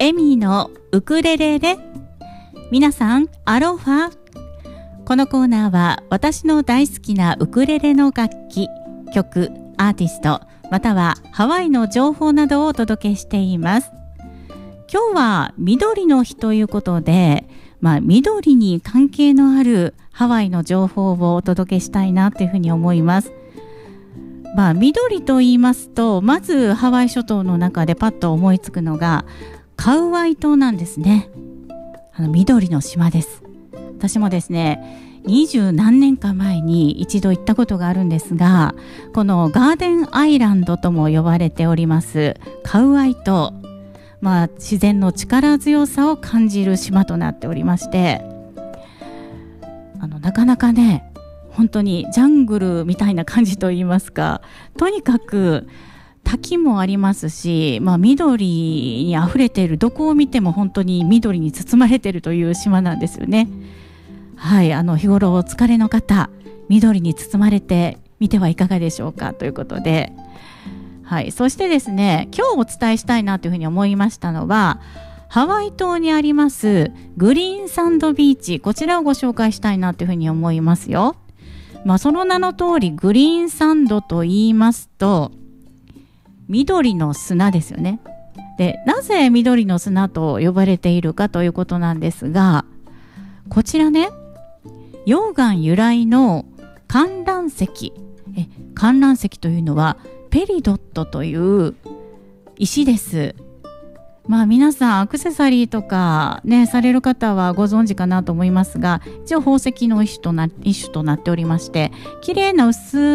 エミーのウクレレで。皆さんアロハ。このコーナーは私の大好きなウクレレの楽器、曲、アーティスト、またはハワイの情報などをお届けしています。今日は緑の日ということで、緑に関係のあるハワイの情報をお届けしたいなというふうに思います。緑と言いますと、まずハワイ諸島の中でパッと思いつくのがカウアイ島なんですね。緑の島です。私もですね、20何年か前に一度行ったことがあるんですが、このガーデンアイランドとも呼ばれておりますカウアイ島、自然の力強さを感じる島となっておりまして、なかなかね、本当にジャングルみたいな感じといいますか、とにかく滝もありますし、緑にあふれている、どこを見ても本当に緑に包まれているという島なんですよね。はい、日頃お疲れの方、緑に包まれてみてはいかがでしょうかということで、はい、そしてですね、今日お伝えしたいなというふうに思いましたのは、ハワイ島にありますグリーンサンドビーチ、こちらをご紹介したいなというふうに思いますよ。その名の通りグリーンサンドと言いますと、緑の砂ですよね。で、なぜ緑の砂と呼ばれているかということなんですが、こちらね、溶岩由来の観覧石、観覧石というのはペリドットという石です。皆さんアクセサリーとかね、される方はご存知かなと思いますが、一応宝石の一種となっておりまして、綺麗な薄